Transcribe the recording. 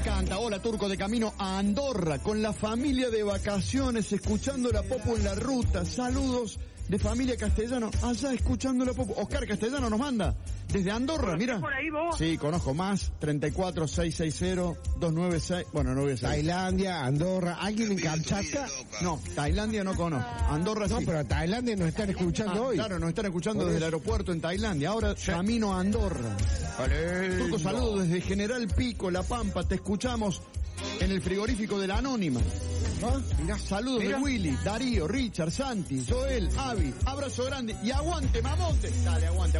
encanta. Hola, Turco, de camino a Andorra con la familia de vacaciones, escuchando la Popo en la ruta. Saludos de familia Castellano, allá escuchando la Popo. Oscar Castellano nos manda desde Andorra, mira. ¿Por ahí vos? Sí, conozco más. 34 660 296. Bueno, 96. Tailandia, Andorra, ¿alguien en Kamchatka? No, Tailandia no conozco. Andorra No, sí. pero Tailandia nos están escuchando hoy. Claro, nos están escuchando Por desde el eso. aeropuerto en Tailandia. Ahora camino a Andorra. Turco, saludos desde General Pico, La Pampa. Te escuchamos en el frigorífico de la Anónima. ¿Ah? Mirá, saludos de Willy, Darío, Richard, Santi, Joel, Avi. Abrazo grande y aguante, mamonte. Dale, aguante.